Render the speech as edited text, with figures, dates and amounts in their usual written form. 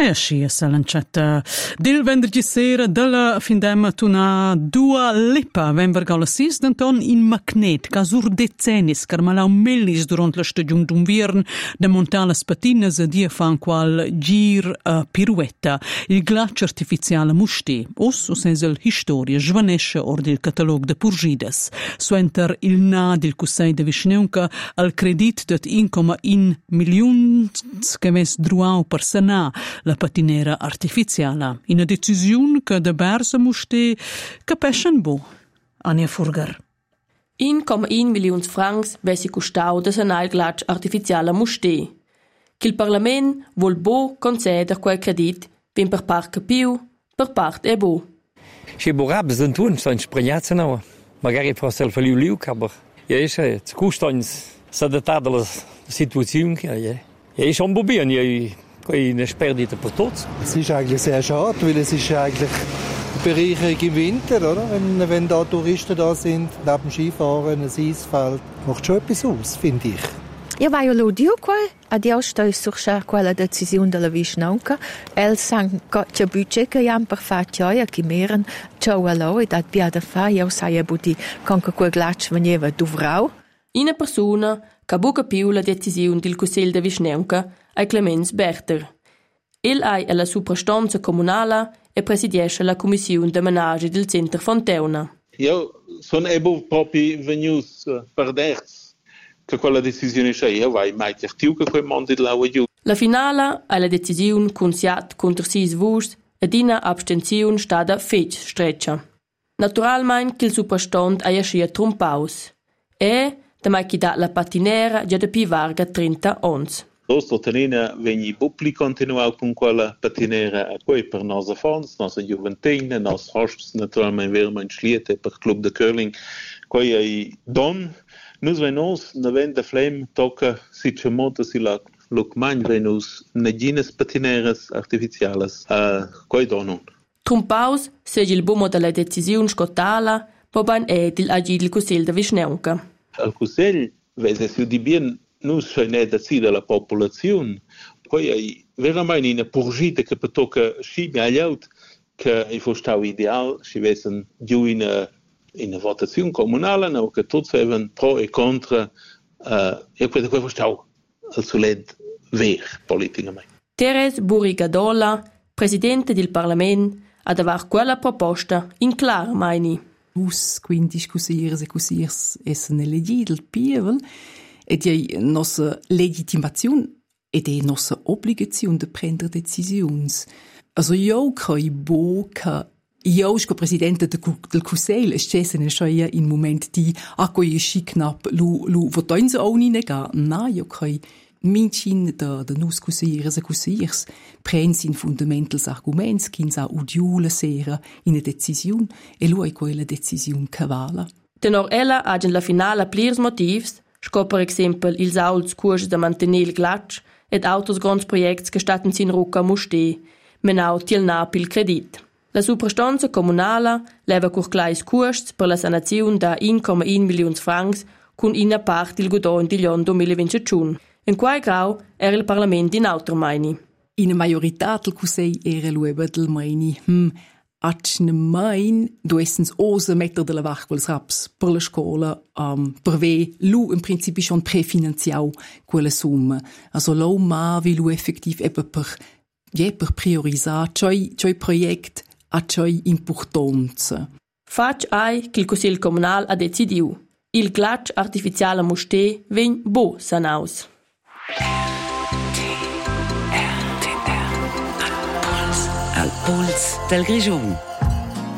E asci s'ha lanciata del venerdì sera della findema tuna Dua Lipa venverga la sis d'anton in Macnet casur decennis carmalau mellis durant la stagione d'invern de montare le patinas a dia fan qual gir piruetta il glacio artificiale musti o senza la storia svanesce or del catalog de Purgides suenter il na del Cussei de Vischneunca al credit dat 1,1 milioni che ves druau per sana la patinera artificiale. In una decisione che de Bersa muste capisce bo. Ania Furger. 1,1 milions francs vesi costau da sanare il glacio artificiale muste. Che il Parlament vuol bo conceder quel credit, ben per part capiu, per part è bo. Se borabes d'entun sono spregnati now. Magari fosse il liu, aber ja ist es costans s'adattare alla situazione che è. Ja ist un bobien, ja eine Sperrdite per tots. Es ist eigentlich sehr schade, weil es ist eigentlich Bereicherung im Winter, oder? Wenn da Touristen da sind, neben dem Skifahren, ein Eisfeld, macht schon etwas aus, finde ich. Io vai all'udio qua, adesso sto sur quella decisione della Vischnaunca. El sang c'è budget che jam per fare gioia che meren ciao allo e dat biada fa io sai buti con quel glaccio veniva duvrau. Una persona che buca più la decisione del Consiglio de Vischnaunca è Clemens Berter. El è alla suprastanza comunale e presidiesce la commissione de menage del centro Fonteuna. Io sono proprio venuto per dirti che quella decisione c'è, io vai mai certo che quel mondo la giù. La finale è la decisione con 7 contro 6 voci ed una abstenzione stata fece streccia. Naturalmente che il suprastand è ascia trompaus. E da mai chi dà la patinera già da più varga 30 anni. Nostra tenina vegni bupli continuau con quella patinera a quei per nostra fons, nostra giuventina, nostra hosts naturalmente veramente schliete per club de curling, quei ai don. Nus venus na venda flem tocca si cemonta si la lucmagn venus negines patineras artificiales a quei donun. Trompaus segge il bumo della decisione scottala, poban edil agil il Consiglio de Vischnaunca. Al Consiglio vese si di bien nus scene da si della popolazione, poi ai veramente una purgita che tocca sci agli out che i fostau ideal si vesen giù in una votazione comunale, no, che tutti avevano pro e contro, e questo fostau al soled ver politicamente. Teres Burigadola, presidente del Parlamento, ad aver quella proposta in clar meini. Us quindi discussiers essen elegit il pievel e die nostra legitimazione e die nostra obbligazione de prendere decisions. Also io kai bo ka io sco presidente del Consiglio stessen schon in moment di acqui schiknap lu votains oni nega na io kai mincin da nus cusiers prens in fundamentals arguments kinsa udiula sera in a decision e lui quella decision cavala. Tenor ella agen la finale plirs motivs, sco per exempel ils auls curs da mantenir il glaccio ed autos grands projects che statten sin rucca muste, menau til napil credit. La suprastanza comunale leva curclais curs per la sanazione da 1,1 milions francs con una parte il godon di l'anno 2021. In quai grau era il Parlamento in altro meini. In a majorità del Consiglio era lueba del meini. Acne mein duessens osa metter della vachquels raps per la scola per ve lu in principio schon prefinanziau quella summa. Also lo ma vi lu effektiv per priorisar cioi projekt a cioi importanza. Fac ai che il Consiglio Comunale ha decidiu. Il glaccio artificiale muste ven bo sanaus. Al Puls del Grigion.